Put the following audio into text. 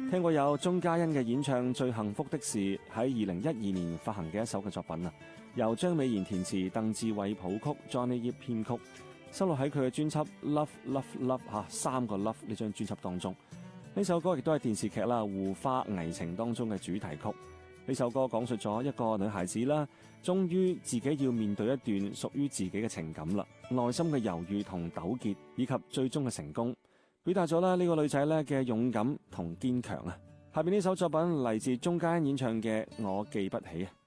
聽過有鐘嘉欣嘅演唱《最幸福的事》，喺2012年發行嘅一首嘅作品啊，由張美賢填詞，鄧志偉譜曲，Johnny Yip 編曲，收錄喺佢嘅專輯《Love Love Love》3個 Love 呢張專輯當中。呢首歌亦都係電視劇啦《護花危情》當中嘅主題曲。呢首歌講述咗一個女孩子啦，終於自己要面對一段屬於自己嘅情感啦，內心嘅猶豫同糾結，以及最終嘅成功。表達咗呢個女仔咧嘅勇敢同堅強啊！下邊呢首作品嚟自鐘嘉欣演唱嘅《我記不起》啊。